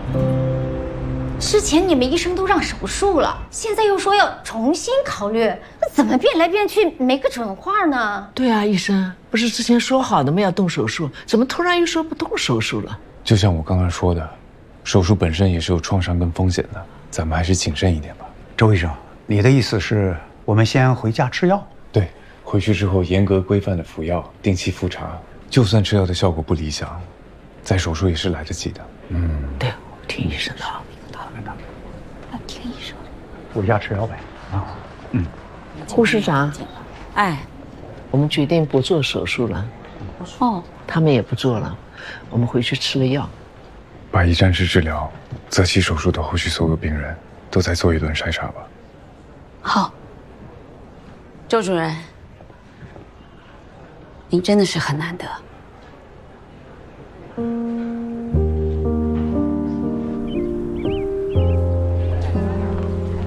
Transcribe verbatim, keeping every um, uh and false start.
之前你们医生都让手术了，现在又说要重新考虑，那怎么变来变去没个准话呢？ 对啊，医生，不是之前说好的吗？要动手术，怎么突然又说不动手术了？ 就像我刚刚说的，手术本身也是有创伤跟风险的，咱们还是谨慎一点吧。 周医生，你的意思是我们先回家吃药？ 对，回去之后严格规范的服药，定期复查。就算吃药的效果不理想，再手术也是来得及的。 嗯，对，我听医生的。 要听医生的。 回家吃药呗。啊，嗯。 护士长， 哎， 我们决定不做手术了。 哦， 他们也不做了，我们回去吃了药。 把一站式治疗、择期手术的后续所有病人都再做一轮筛查吧。 好。周主任，您真的是很难得。